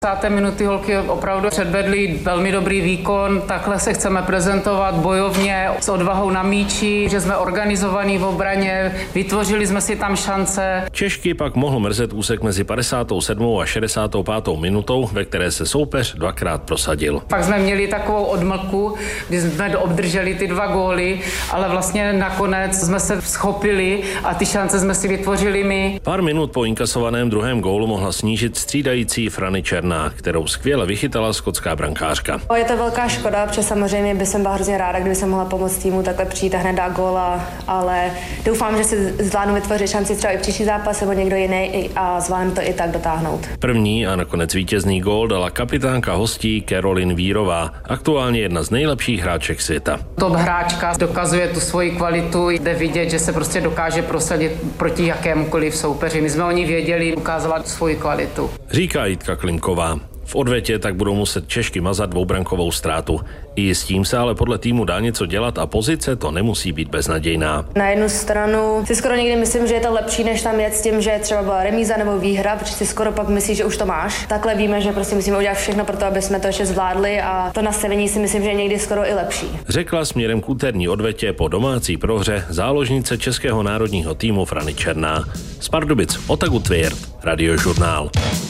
Minuty holky opravdu předvedly velmi dobrý výkon, takhle se chceme prezentovat bojovně s odvahou na míči, že jsme organizovaní v obraně, vytvořili jsme si tam šance. Češky pak mohl mrzet úsek mezi 57. a 65. minutou, ve které se soupeř dvakrát prosadil. Pak jsme měli takovou odmlku, kdy jsme obdrželi ty 2 góly, ale vlastně nakonec jsme se schopili a ty šance jsme si vytvořili my. Pár minut po inkasovaném druhém gólu mohla snížit střídající Franny Černá, kterou skvěle vychytala skotská brankářka. Je to velká škoda, protože samozřejmě bych byla hrozně ráda, kdyby jsem mohla pomoct týmu takhle přijít a hned dát góla, ale doufám, že si zvládnu vytvořit šanci třeba i příští zápas nebo někdo jiný a zvládnu to i tak dotáhnout. První a nakonec vítězný gól dala kapitánka hostí Caroline Vírová, aktuálně jedna z nejlepších hráček světa. Top hráčka dokazuje tu svoji kvalitu, jde vidět, že se prostě dokáže prosadit proti jakémukoliv soupeři. My jsme o ní věděli, ukázala svoji kvalitu. Říká Jitka Klimková. V odvětě tak budou muset Češky mazat dvoubrankovou ztrátu. I s tím se ale podle týmu dá něco dělat a pozice to nemusí být beznadějná. Na jednu stranu si skoro někdy myslím, že je to lepší, než tam jet s tím, že třeba byla remíza nebo výhra, protože si skoro pak myslíš, že už to máš. Takhle víme, že prostě musíme udělat všechno pro to, aby jsme to ještě zvládli a to nastavení si myslím, že je někdy skoro i lepší. Řekla směrem k úterní odvetě po domácí prohře záložnice českého národního týmu Franny Černá. Z Pardubic Otagu Tvěrt, Radiožurnál.